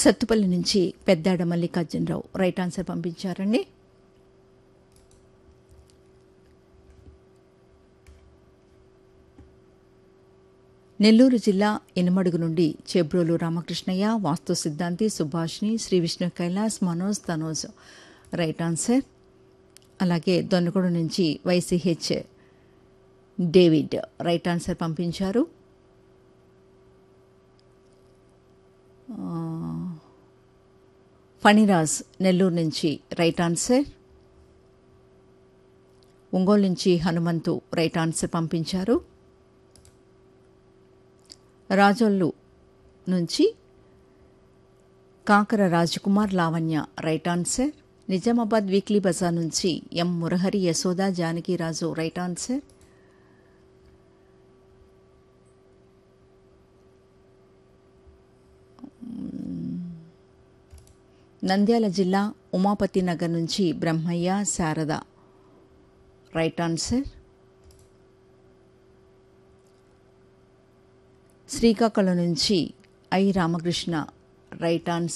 సత్తుపల్లి నుంచి Peddada Mallikarjunarao right answer పంపించారండి. నెల్లూరు జిల్లా ఇనమడుగు నుండి చెబ్రోలు రామకృష్ణయ్య, వాస్తు సిద్ధాంతి, సుభాష్ని, శ్రీ విష్ణు కైలాస్, మనోజ్, తనోజ్ రైట్ ఆన్సర్. అలాగే దొన్నగూడ నుంచి వైసీహెచ్ డేవిడ్ రైట్ ఆన్సర్ పంపించారు. ఫణిరాజ్ నెల్లూరు నుంచి రైట్ ఆన్సర్. ఒంగోలు నుంచి హనుమంతు రైట్ ఆన్సర్ పంపించారు. రాజోళ్ళు నుంచి కాకర Rajkumar, Lavanya right answer. Nizamabad weekly Bazar నుంచి ఎం మురహరి, యశోద, జానకిరాజు రైట్ ఆన్సర్. నంద్యాల జిల్లా ఉమాపతి నగర్ నుంచి బ్రహ్మయ్య, శారద రైట్ ఆన్సర్. శ్రీకాకుళం నుంచి ఐ రామకృష్ణ రైట్ ఆన్సర్.